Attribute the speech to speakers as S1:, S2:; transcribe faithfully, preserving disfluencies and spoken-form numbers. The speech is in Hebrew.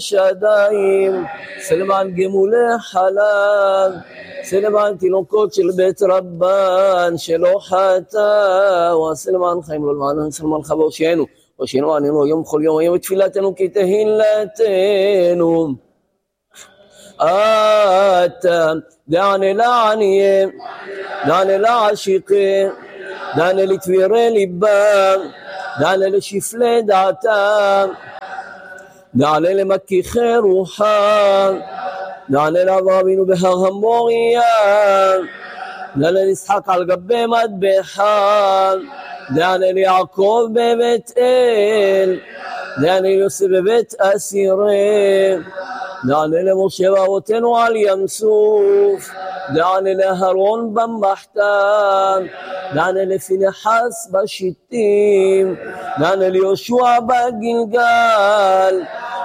S1: שדיים, סלמן גמולי חלב, סלמן תינוקות של בית רבן שלא חטא, וסלמן חיים לו למענן, סלמן חווה הושיענו, הושיענו עננו יום כל יום, היום תפילתנו כי תהילתנו. אתה דענה לעניים, דענה לעשירים, דענה לתבירי ליבם, דענה לשפלי דעתם, דענה למכיחי רוחם, דענה לאברהם אבינו בהר המוריה, דענה לישחק על גבי מטבחם, דענה ליעקב בבית אל, דענה ליוסף בבית אסירים, דענה למשה ואבותינו על ים סוף, דענה לאהרון במחתן, דענה לפנחס בשיטים, דענה ליהושע בגלגל,